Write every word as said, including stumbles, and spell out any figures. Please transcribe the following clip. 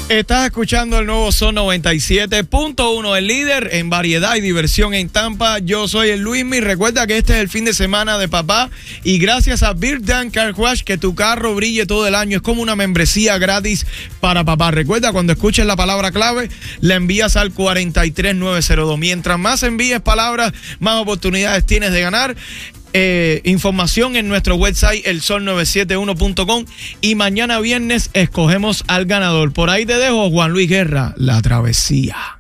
Estás escuchando el nuevo Sol noventa y siete punto uno, el líder en variedad y diversión en Tampa. Yo soy el Luismi. Recuerda que este es el fin de semana de papá y gracias a Bird Car Wash, que tu carro brille todo el año. Es como una membresía gratis para papá. Recuerda, cuando escuches la palabra clave, la envías al cuarenta y tres nueve cero dos. Mientras más envíes palabras, más oportunidades tienes de ganar. Eh, información en nuestro website el sol nueve siete uno punto com y mañana viernes escogemos al ganador. Por ahí te dejo, Juan Luis Guerra, La Travesía.